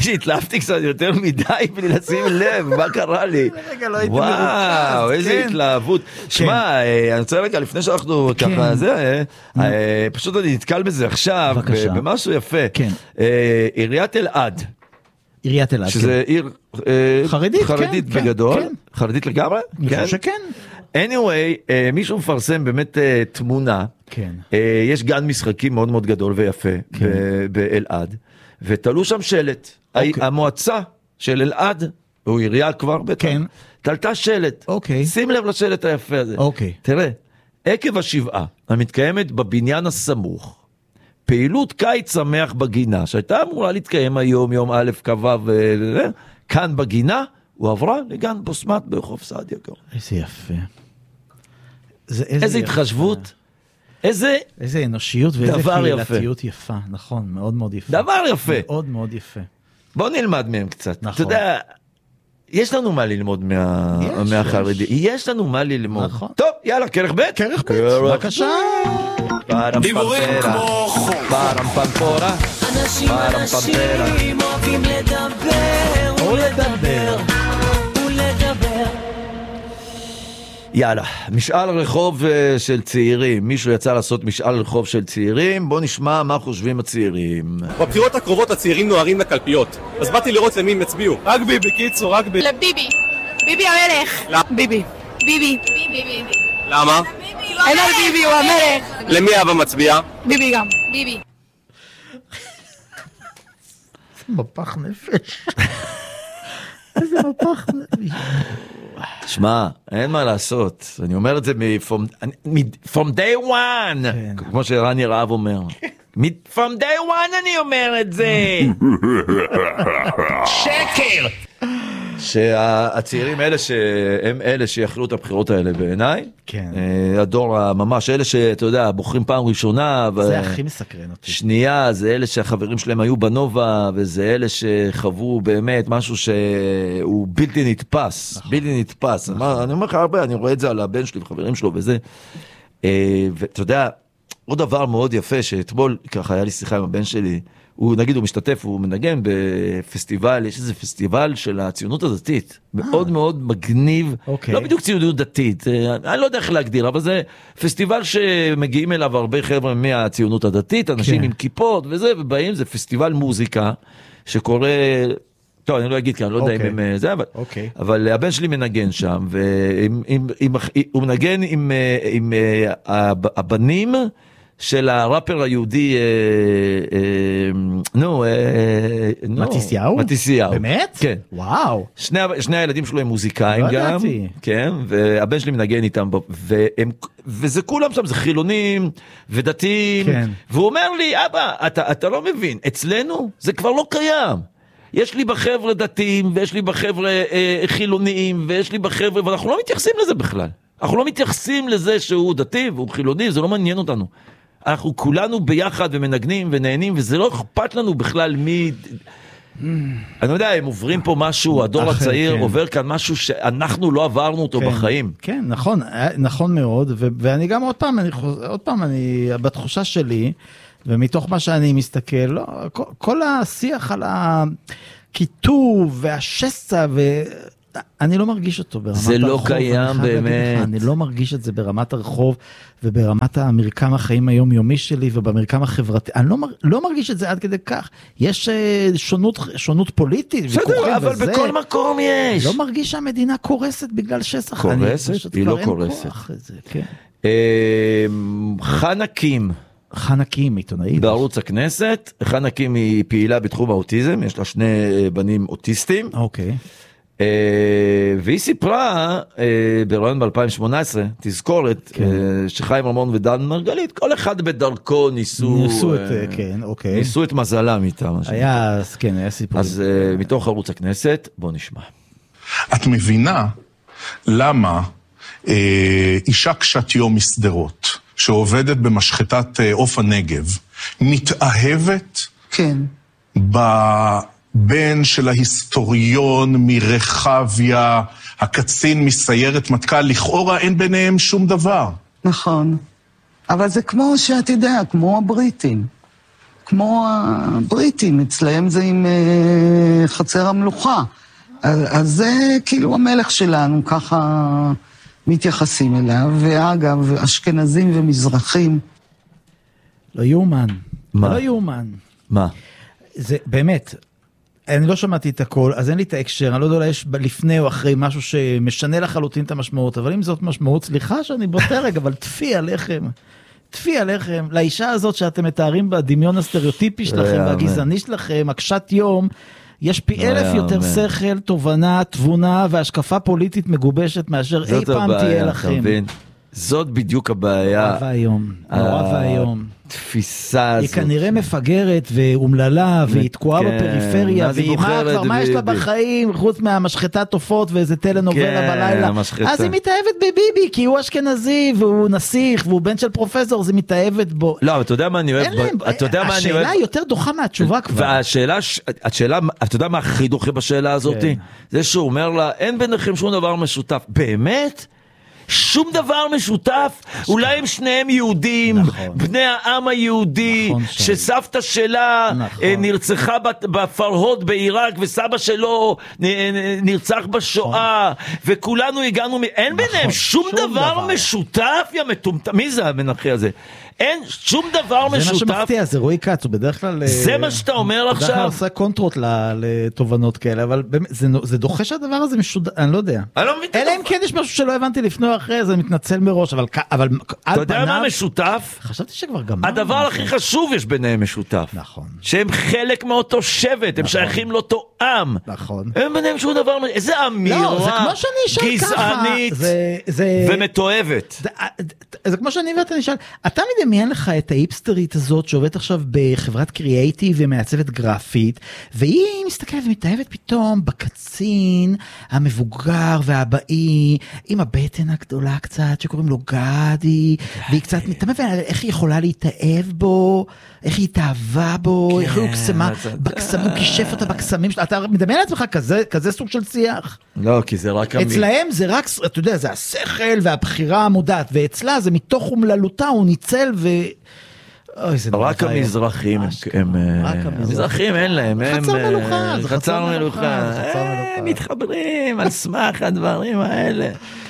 שהתלהבתי קצת יותר מדי בלי לשים לב, מה קרה לי? וואו, איזה התלהבות. שמע, אני רוצה רגע, לפני שאנחנו ככה, פשוט אני נתקל בזה עכשיו, במשהו יפה. עיריית אלעד. עיריית אלעד, שזה עיר חרדית בגדול, חרדית לגמרי? אני חושב שכן. anyway, מישהו מפרסם באמת תמונה, יש גן משחקים מאוד מאוד גדול ויפה באלעד, ותלו שם שלט, המועצה של אלעד, הוא עירייה כבר בטח, תלתה שלט, שים לב לשלט היפה הזה, תראה, עקב השבעה המתקיימת בבניין הסמוך, פעילות קיץ שמח בגינה, שהייתה אמורה להתקיים היום, יום א' קבע, כאן בגינה, הוא עברה לגן בוסמת ברחוב סעדיה. איזה יפה. איזה התחשבות, איזה אנושיות ואיזה קהילתיות יפה, נכון, מאוד מאוד יפה. דבר יפה. מאוד מאוד יפה. בוא נלמד מהם קצת. אתה יודע, יש לנו מה ללמוד מהחרדי. יש לנו מה ללמוד. טוב, יאללה, כרך ב'. כרך ב', בבקשה. דיבורים כמו חוק. פרמפמפורה. אנשים אוהבים לדבר ולדבר. יאללה, משאל רחוב של צעירים. מישהו יצא לעשות משאל רחוב של צעירים. בוא נשמע מה חושבים הצעירים. בבחירות הקרובות הצעירים נוהרים לקלפיות. אז באתי לראות למי הם הצביעו. רק ביבי, קיצור, רק ביבי. לביבי. ביבי המלך. ביבי. ביבי. ביבי. למה? אין על ביבי, הוא המלך. למי אבא מצביע? ביבי גם. ביבי. מפח נפש. איזה מפח נפש. שמע, אין מה לעשות. אני אומר את זה from day one. כמו שרני רהב אומר. from day one אני אומר את זה. שקר. שהצעירים האלה שהם אלה שיחלו את הבחירות האלה בעיניי. הדור הממש, אלה שאתה יודע, בוחרים פעם ראשונה. זה הכי מסקרן אותי. שנייה, זה אלה שהחברים שלהם היו בנובה, וזה אלה שחוו באמת משהו שהוא בלתי נתפס. בלתי נתפס. אני אומר לך הרבה, אני רואה את זה על הבן שלי וחברים שלו וזה. ואתה יודע, עוד דבר מאוד יפה, שאתמול ככה היה לי שיחה עם הבן שלי, הוא נגיד הוא משתתף, הוא מנגן בפסטיבל, יש איזה פסטיבל של הציונות הדתית, מאוד מאוד מגניב, לא בדיוק ציונות דתית, אני לא יודע איך להגדיר, אבל זה פסטיבל שמגיעים אליו הרבה חבר'ה מהציונות הדתית, אנשים עם כיפות וזה, ובאים, זה פסטיבל מוזיקה, שקורה, טוב אני לא אגיד כאן, אני לא יודע אם הם זה, אבל הבן שלי מנגן שם, והוא מנגן עם הבנים, של הראפר היהודי, מתיסיהו? מתיסיהו. באמת? כן. וואו. שני הילדים שלו הם מוזיקאים גם. לא ידעתי. כן, והבן שלי מנגן איתם, וזה כולם שם, זה חילונים ודתיים, והוא אומר לי, אבא, אתה לא מבין, אצלנו זה כבר לא קיים. יש לי בחבר'ה דתיים, ויש לי בחבר'ה חילוניים, ויש לי בחבר'ה, ואנחנו לא מתייחסים לזה בכלל. אנחנו לא מתייחסים לזה שהוא דתי והוא חילוני, זה לא מעניין אותנו. אנחנו כולנו ביחד ומנגנים ונהנים, וזה לא אכפת לנו בכלל מי... אני לא יודע, הם עוברים פה משהו, הדור הצעיר עובר כאן משהו שאנחנו לא עברנו אותו בחיים. כן, נכון, נכון מאוד, ואני גם עוד פעם, אני בתחושה שלי, ומתוך מה שאני מסתכל, כל השיח על הכיתוב והשסע אני לא מרגיש אותו ברמת הרחוב. זה לא קיים באמת. אני לא מרגיש את זה ברמת הרחוב, וברמת המרקם החיים היומיומי שלי, ובמרקם החברתי. אני לא מרגיש את זה עד כדי כך. יש שונות פוליטית, בסדר, אבל בכל מקום יש. לא מרגיש שהמדינה קורסת בגלל שסע. קורסת? היא לא קורסת. חנה קים. חנה קים, עיתונאית. בערוץ הכנסת. חנה קים היא פעילה בתחום האוטיזם, יש לה שני בנים אוטיסטים. אוקיי. והיא סיפרה ברעיון ב-2018, תזכורת, שחיים רמון ודן מרגלית, כל אחד בדרכו ניסו את מזלם איתם. היה סיפור. אז מתוך ערוץ הכנסת, בוא נשמע. את מבינה למה אישה קשת יום מסדרות, שעובדת במשחטת עוף הנגב, מתאהבת בן של ההיסטוריון מרחביה, הקצין מסיירת מטכ"ל, לכאורה אין ביניהם שום דבר. נכון. אבל זה כמו שאת יודע, כמו הבריטים. כמו הבריטים, אצלהם זה עם חצר המלוכה. אז זה כאילו המלך שלנו, ככה מתייחסים אליו, ואגב, אשכנזים ומזרחים. לא יאומן. מה? לא יאומן. מה? זה באמת, אני לא שמעתי את הכל, אז אין לי את ההקשר, אני לא יודע, אולי יש לפני או אחרי משהו שמשנה לחלוטין את המשמעות, אבל אם זאת משמעות, סליחה שאני בוטה רגע, אבל תפי עליכם, לאישה הזאת שאתם מתארים בדמיון הסטריאוטיפי שלכם, והגזעני שלכם, הקשת יום, יש פי אלף יותר שכל, תובנה, תבונה והשקפה פוליטית מגובשת מאשר אי פעם תהיה לכם. זאת בדיוק הבעיה. נורא והיום, נורא והיום. התפיסה הזאת. היא כנראה מפגרת ואומללה, והיא תקועה בפריפריה, והיא כבר מה יש לה בחיים, חוץ מהמשחטת עופות ואיזה טלנובלה בלילה. אז היא מתאהבת בביבי, כי הוא אשכנזי, והוא נסיך, והוא בן של פרופסור, אז היא מתאהבת בו. לא, אבל אתה יודע מה אני אוהב? השאלה היא יותר דוחה מהתשובה כבר. והשאלה, אתה יודע מה הכי דוחה בשאלה הזאת? זה שהוא אומר לה, אין ביניכם שום דבר משותף. באמת? שום דבר משותף, אולי הם שניהם יהודים, בני העם היהודי, שסבתא שלה נרצחה בפרהוד בעיראק, וסבא שלו נרצח בשואה, וכולנו הגענו, אין ביניהם שום דבר משותף, מי זה המנחי הזה? אין שום דבר משותף. זה מה שמפתיע, זה רועי קץ, הוא בדרך כלל... זה מה שאתה אומר עכשיו? בדרך כלל עושה קונטרות לתובנות כאלה, אבל זה דוחה שהדבר הזה משודר, אני לא יודע. אלא אם כן יש משהו שלא הבנתי לפני או אחרי, זה מתנצל מראש, אבל אתה יודע מה משותף? חשבתי שכבר גמר. הדבר הכי חשוב יש ביניהם משותף. נכון. שהם חלק מאותו שבט, הם שייכים לאותו עם. נכון. הם ביניהם שום דבר, איזה אמירה גזענית ומתועבת. זה כמו שאני ואתה נשאל, אתה מדמיין לך את האיפסטרית הזאת שעובדת עכשיו בחברת קריאייטיב ומעצבת גרפית, והיא מסתכלת ומתאהבת פתאום בקצין המבוגר והבאי, עם הבטן הגדולה קצת, שקוראים לו גדי, והיא קצת מתאהבת איך היא יכולה להתאהב בו, איך היא התאהבה בו, איך הוא קסמה, הוא קישף אותה בקסמים שלה, אתה מדמיין לעצמך כזה סוג של שיח? לא, כי זה רק... אצלהם זה רק, אתה יודע, זה השכל והבחירה המודעת, ואצלה זה מתוך אומללותה, הוא ניצל ו... רק המזרחים, המזרחים אין להם, חצר מלוכה, חצר מלוכה, הם מתחברים על סמך הדברים האלה.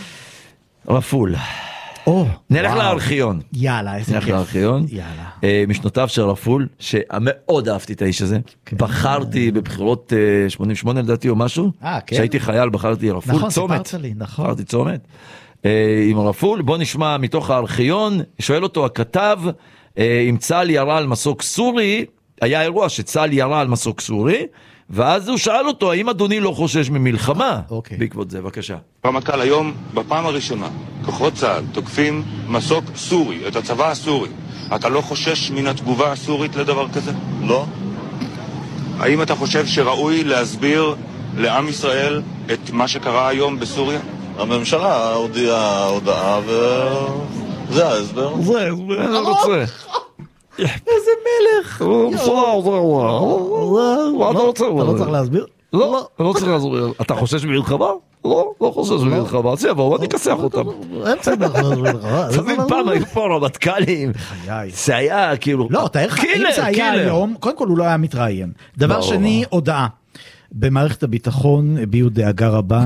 רפול. נלך לארכיון. יאללה, איזה כיף. נלך לארכיון. משנותיו של רפול, שמאוד אהבתי את האיש הזה. בחרתי בבחירות 88 לדעתי או משהו. כשהייתי חייל בחרתי רפול צומת. בחרתי צומת. עם רפול, בוא נשמע מתוך הארכיון, שואל אותו הכתב, אם צה"ל ירה על מסוק סורי, היה אירוע שצה"ל ירה על מסוק סורי, ואז הוא שאל אותו, האם אדוני לא חושש ממלחמה? בעקבות זה, בבקשה. רמטכ"ל, היום, בפעם הראשונה, כוחות צה"ל תוקפים מסוק סורי, את הצבא הסורי. אתה לא חושש מן התגובה הסורית לדבר כזה? לא. האם אתה חושב שראוי להסביר לעם ישראל את מה שקרה היום בסוריה? הממשלה הודיעה הודעה וזה ההסבר. זה ההסבר, אני רוצה. איזה מלך. אתה לא צריך להסביר? לא, לא צריך להסביר. אתה חושש ממלחמה? לא, לא חושש ממלחמה. אז יבואו, אני אכסח אותם. פעם היו פה רמטכ"לים. זה היה כאילו... לא, תאר לך, אם זה היה היום, קודם כל הוא לא היה מתראיין. דבר שני, הודעה. במערכת הביטחון הביעו דאגה רבה.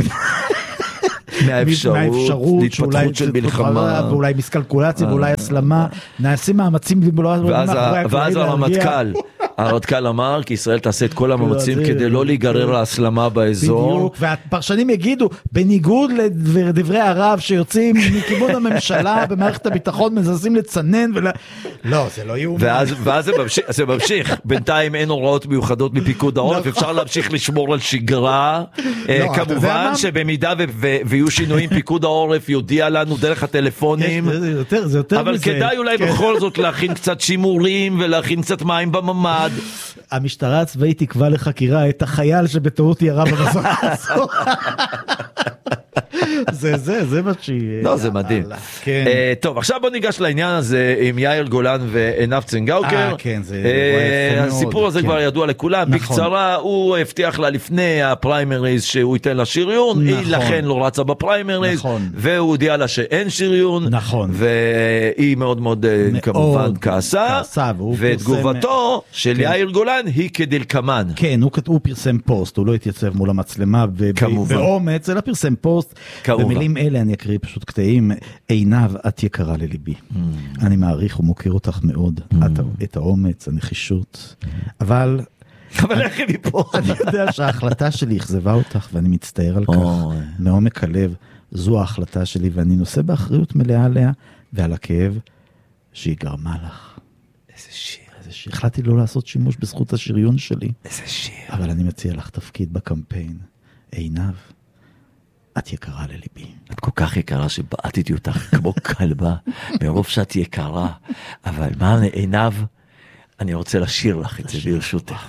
מהאפשרות, להתפתחות של מלחמה. ואולי מסקלקולציה, ואולי הסלמה. נעשים מאמצים. ואז הרמטכ"ל אמר, כי ישראל תעשה את כל המאמצים כדי לא להיגרר להסלמה באזור. בדיוק, והפרשנים יגידו, בניגוד לדברי הרב שיוצאים מכיוון הממשלה, במערכת הביטחון מנסים לצנן, לא, זה לא יאומן. ואז זה ממשיך. בינתיים אין הוראות מיוחדות מפיקוד העורף, אפשר להמשיך לשמור על שגרה. כמובן שבמידה ויהיו שינויים, פיקוד העורף יודיע לנו דרך הטלפונים. אבל כדאי אולי בכל זאת להכין קצת שימורים ולהכין קצת מים בממד. המשטרה הצבאית תקבע לחקירה את החייל שבטעות ירה במסוק. זה מה שהיא... לא, זה מדהים. כן. טוב, עכשיו בוא ניגש לעניין הזה עם יאיר גולן ועינב צנגאוקר. כן, זה יפה מאוד. הסיפור הזה כבר ידוע לכולם. בקצרה, הוא הבטיח לה לפני הפריימריז שהוא ייתן לה שריון, היא לכן לא רצה בפריימריז, והוא הודיע לה שאין שריון, והיא מאוד מאוד כמובן כעסה, ותגובתו של יאיר גולן היא כדלקמן. כן, הוא פרסם פוסט, הוא לא התייצב מול המצלמה באומץ, אלא פרסם פוסט, במילים אלה אני אקריא פשוט קטעים. עינב, את יקרה לליבי, אני מעריך ומוקיר אותך מאוד, את האומץ, הנחישות, אבל איך היא מפה? אני יודע שההחלטה שלי אכזבה אותך ואני מצטער על כך מעומק הלב. זו ההחלטה שלי ואני נושא באחריות מלאה עליה ועל הכאב שהיא גרמה לך. איזה שיר. החלטתי לא לעשות שימוש בזכות השריון שלי. איזה שיר. אבל אני מציע לך תפקיד בקמפיין. עינב, את יקרה לליבי. את כל כך יקרה שבעטתי אותך כמו כלבה, מרוב שאת יקרה. אבל מה עינב? אני רוצה לשיר לך את זה ברשותך.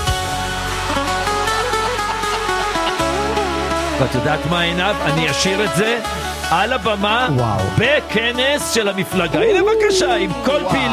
ואת יודעת מה עינב? אני אשיר את זה על הבמה בכנס של המפלגה. הנה בבקשה, עם כל פעילי